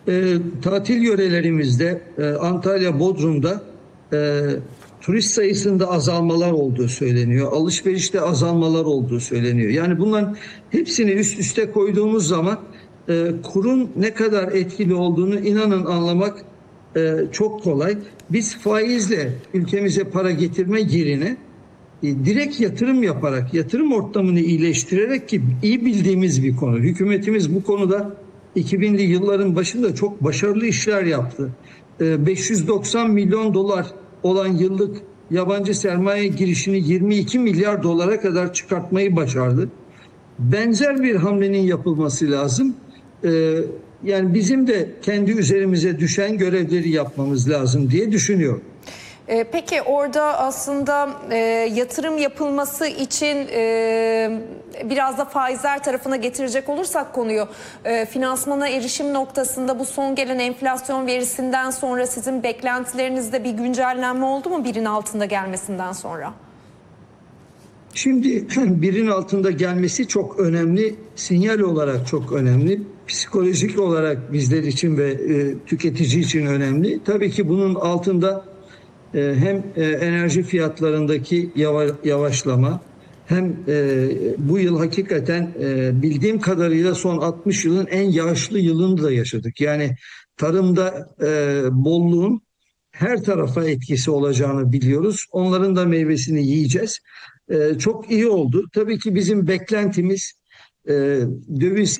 Tatil yörelerimizde Antalya, Bodrum'da turist sayısında azalmalar olduğu söyleniyor. Alışverişte azalmalar olduğu söyleniyor. Yani bunların hepsini üst üste koyduğumuz zaman kurun ne kadar etkili olduğunu inanın anlamak çok kolay. Biz faizle ülkemize para getirme yerine direkt yatırım yaparak, yatırım ortamını iyileştirerek, ki iyi bildiğimiz bir konu. Hükümetimiz bu konuda 2000'li yılların başında çok başarılı işler yaptı. 590 milyon dolar olan yıllık yabancı sermaye girişini 22 milyar dolara kadar çıkartmayı başardı. Benzer bir hamlenin yapılması lazım. Yani bizim de kendi üzerimize düşen görevleri yapmamız lazım diye düşünüyorum. Peki orada aslında yatırım yapılması için biraz da faizler tarafına getirecek olursak konuyu, finansmana erişim noktasında bu son gelen enflasyon verisinden sonra sizin beklentilerinizde bir güncellenme oldu mu birin altında gelmesinden sonra? Şimdi birin altında gelmesi çok önemli, sinyal olarak çok önemli, psikolojik olarak bizler için ve tüketici için önemli. Tabii ki bunun altında hem enerji fiyatlarındaki yavaşlama, hem bu yıl hakikaten bildiğim kadarıyla son 60 yılın en yağışlı yılını da yaşadık. Yani tarımda bolluğun her tarafa etkisi olacağını biliyoruz. Onların da meyvesini yiyeceğiz. Çok iyi oldu. Tabii ki bizim beklentimiz döviz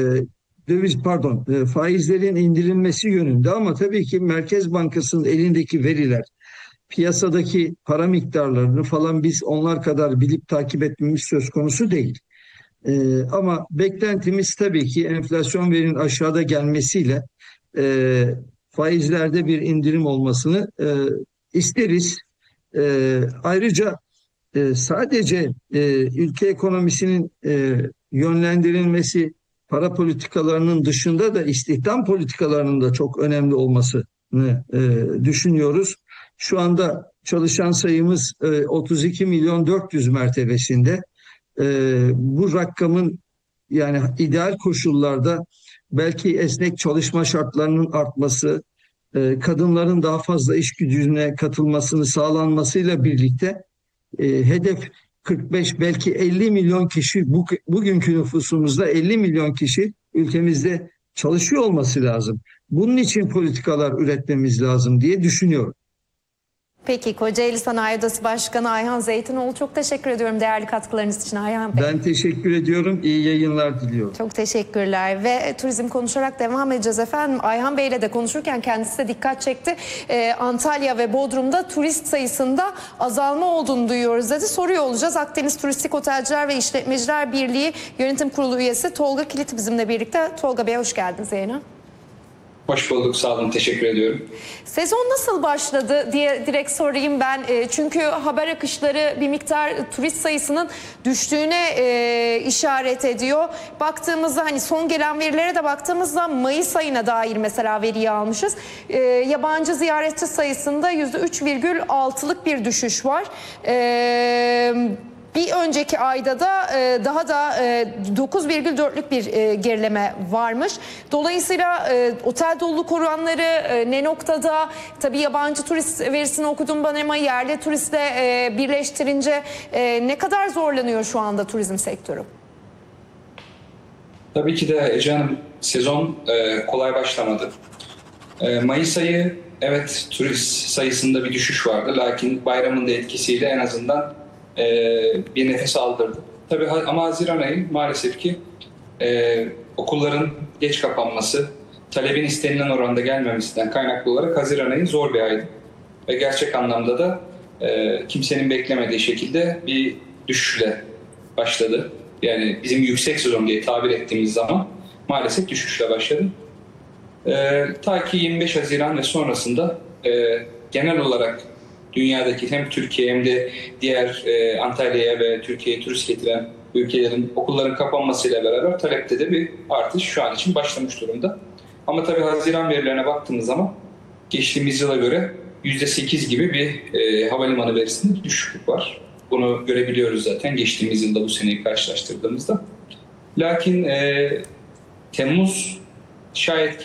faizlerin indirilmesi yönünde, ama tabii ki Merkez Bankası'nın elindeki veriler, piyasadaki para miktarlarını falan biz onlar kadar bilip takip etmemiz söz konusu değil. Ama beklentimiz tabii ki enflasyon verinin aşağıda gelmesiyle faizlerde bir indirim olmasını isteriz. Ayrıca sadece ülke ekonomisinin yönlendirilmesi, para politikalarının dışında da istihdam politikalarının da çok önemli olmasını düşünüyoruz. Şu anda çalışan sayımız 32 milyon 400 mertebesinde. Bu rakamın, yani ideal koşullarda belki esnek çalışma şartlarının artması, kadınların daha fazla iş gücüne katılmasını sağlanmasıyla birlikte hedef 45, belki 50 milyon kişi, bugünkü nüfusumuzda 50 milyon kişi ülkemizde çalışıyor olması lazım. Bunun için politikalar üretmemiz lazım diye düşünüyorum. Peki, Kocaeli Sanayi Odası Başkanı Ayhan Zeytinoğlu, çok teşekkür ediyorum değerli katkılarınız için Ayhan Bey. Ben teşekkür ediyorum. İyi yayınlar diliyorum. Çok teşekkürler ve turizm konuşarak devam edeceğiz efendim. Ayhan Bey'le de konuşurken kendisi de dikkat çekti. Antalya ve Bodrum'da turist sayısında azalma olduğunu duyuyoruz dedi. Soruyor olacağız. Akdeniz Turistik Otelciler ve İşletmeciler Birliği Yönetim Kurulu üyesi Tolga Kilit bizimle birlikte. Tolga Bey, hoş geldiniz yayına. Hoş bulduk, sağ olun, teşekkür ediyorum. Sezon nasıl başladı diye direkt sorayım ben. Çünkü haber akışları bir miktar turist sayısının düştüğüne işaret ediyor. Baktığımızda, hani son gelen verilere de baktığımızda Mayıs ayına dair mesela veriyi almışız. Yabancı ziyaretçi sayısında %3,6'lık bir düşüş var. Bir önceki ayda da daha da 9,4'lük bir gerileme varmış. Dolayısıyla otel doluluk oranları ne noktada? Tabii yabancı turist verisini okudum ben, ama yerli turistle birleştirince ne kadar zorlanıyor şu anda turizm sektörü? Tabii ki de Ece Hanım, sezon kolay başlamadı. Mayıs ayı, evet, turist sayısında bir düşüş vardı. Lakin bayramın da etkisiyle en azından bir nefes aldırdı. Tabii ama Haziran ayı maalesef ki okulların geç kapanması, talebin istenilen oranda gelmemesinden kaynaklı olarak Haziran ayı zor bir aydı. Ve gerçek anlamda da kimsenin beklemediği şekilde bir düşüşle başladı. Yani bizim yüksek sezon diye tabir ettiğimiz zaman maalesef düşüşle başladı. Ta ki 25 Haziran ve sonrasında genel olarak dünyadaki hem Türkiye hem de diğer Antalya'ya ve Türkiye'ye turist getiren ülkelerin okulların kapanmasıyla beraber talepte de bir artış şu an için başlamış durumda. Ama tabii Haziran verilerine baktığımız zaman geçtiğimiz yıla göre %8 gibi bir havalimanı verisinde düşüklük var. Bunu görebiliyoruz zaten geçtiğimiz yılda bu seneyi karşılaştırdığımızda. Lakin Temmuz şayet